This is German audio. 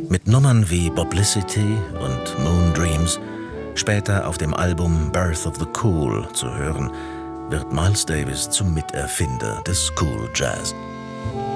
Mit Nummern wie Publicity und Moon Dreams, später auf dem Album Birth of the Cool zu hören, wird Miles Davis zum Miterfinder des Cool Jazz.